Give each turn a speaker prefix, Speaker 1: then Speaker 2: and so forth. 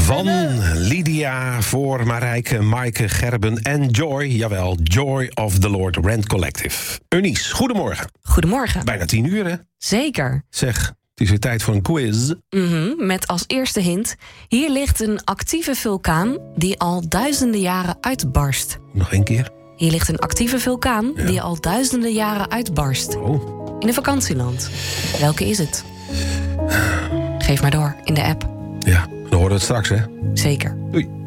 Speaker 1: Van Lydia voor Marijke, Maaike, Gerben en Joy. Jawel, Joy of the Lord Rent Collective. Eunice, goedemorgen.
Speaker 2: Goedemorgen.
Speaker 1: Bijna 10 uur, hè?
Speaker 2: Zeker.
Speaker 1: Zeg, het is weer tijd voor een quiz.
Speaker 2: Met als eerste hint: hier ligt een actieve vulkaan die al duizenden jaren uitbarst.
Speaker 1: Nog één keer.
Speaker 2: Hier ligt een actieve vulkaan die al duizenden jaren uitbarst.
Speaker 1: Oh.
Speaker 2: In een vakantieland. Welke is het? Geef maar door in de app.
Speaker 1: Ja, dan horen we het straks, hè?
Speaker 2: Zeker.
Speaker 1: Doei.